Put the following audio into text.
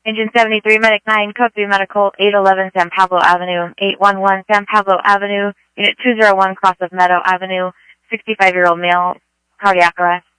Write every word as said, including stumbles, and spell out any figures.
Engine seventy-three, Medic nine, Code three Medical, eight eleven San Pablo Avenue, eight one one San Pablo Avenue, Unit two zero one, cross of Meadow Avenue, sixty-five-year-old male, cardiac arrest.